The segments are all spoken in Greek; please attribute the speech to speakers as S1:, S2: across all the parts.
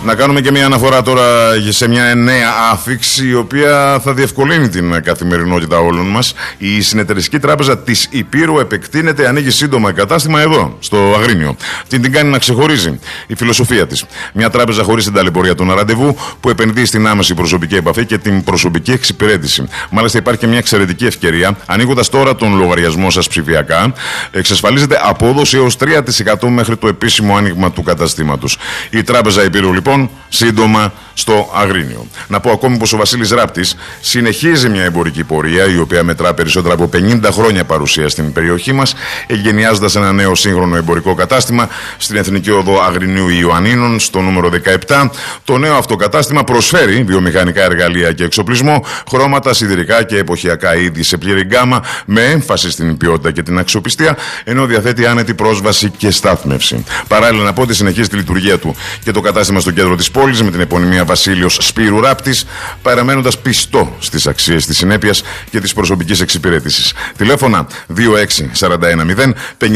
S1: Να κάνουμε και μια αναφορά τώρα σε μια νέα άφιξη, η οποία θα διευκολύνει την καθημερινότητα όλων μας. Η Συνεταιριστική Τράπεζα της Υπήρου επεκτείνεται, ανοίγει σύντομα κατάστημα εδώ, στο Αγρίνιο. Την κάνει να ξεχωρίζει η φιλοσοφία της. Μια τράπεζα χωρίς την ταλαιπωρία των ραντεβού, που επενδύει στην άμεση προσωπική επαφή και την προσωπική εξυπηρέτηση. Μάλιστα, υπάρχει και μια εξαιρετική ευκαιρία. Ανοίγοντας τώρα τον λογαριασμό σας ψηφιακά, εξασφαλίζεται απόδοση έως 3% μέχρι το επίσημο άνοιγμα του καταστήματος. Η Τράπεζα Υπήρου, λοιπόν, σύντομα στο Αγρίνιο. Να πω ακόμη πως ο Βασίλης Ράπτης συνεχίζει μια εμπορική πορεία, η οποία μετρά περισσότερα από 50 χρόνια παρουσία στην περιοχή μας, εγκαινιάζοντας ένα νέο σύγχρονο εμπορικό κατάστημα στην Εθνική Οδό Αγρινίου Ιωαννίνων, στο νούμερο 17. Το νέο αυτό κατάστημα προσφέρει βιομηχανικά εργαλεία και εξοπλισμό, χρώματα, σιδηρικά και εποχιακά είδη σε πλήρη γκάμα, με έμφαση στην ποιότητα και την αξιοπιστία, ενώ διαθέτει άνετη πρόσβαση και στάθμευση. Παράλληλα, να πω ότι συνεχίζει τη λειτουργία του και το κατάστημα στο κέντρο της πόλης με την επωνυμία Βασίλειος Σπύρου Ράπτης, παραμένοντας πιστό στις αξίες της συνέπειας και της προσωπικής εξυπηρέτησης. Τηλέφωνα 26410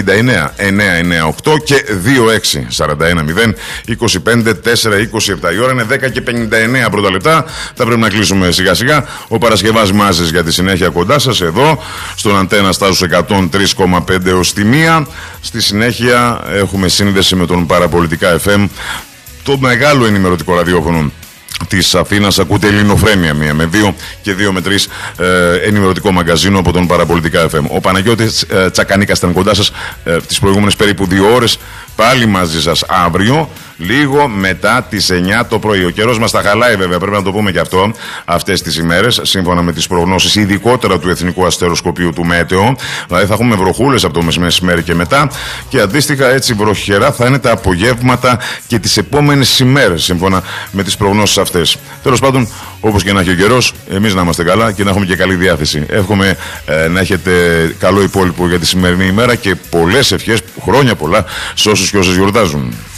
S1: 59998 και 26410 25427. Η ώρα είναι 10 και 59 πρώτα λεπτά. Θα πρέπει να κλείσουμε σιγά σιγά. Ο Παρασκευάς Μάζης για τη συνέχεια κοντά σας εδώ στον Αντένα Στάσους 103,5 ως τη 1. Στη συνέχεια έχουμε σύνδεση με τον Παραπολιτικά FM, το μεγάλο ενημερωτικό ραδιόφωνο της Αθήνας. Ακούτε Ελληνοφρένεια 1 με 2 και 2 με 3 ενημερωτικό μαγκαζίνο από τον Παραπολιτικά FM. Ο Παναγιώτης Τσακανίκας ήταν κοντά σας τις προηγούμενες περίπου 2 ώρες. Πάλι μαζί σας αύριο, λίγο μετά τις 9 το πρωί. Ο καιρός μας τα χαλάει, βέβαια, πρέπει να το πούμε και αυτό, αυτές τις ημέρες, σύμφωνα με τις προγνώσεις, ειδικότερα του Εθνικού Αστεροσκοπείου του Μέτεο. Δηλαδή θα έχουμε βροχούλες από το μεσημέρι και μετά, και αντίστοιχα έτσι βροχερά θα είναι τα απογεύματα και τις επόμενες ημέρες, σύμφωνα με τις προγνώσεις αυτές. Τέλος πάντων, όπως και να έχει ο καιρός, εμείς να είμαστε καλά και να έχουμε και καλή διάθεση. Εύχομαι να έχετε καλό υπόλοιπο για τη σημερινή ημέρα και πολλές ευχές, χρόνια πολλά, σε όσους και όσες γιορτάζουν.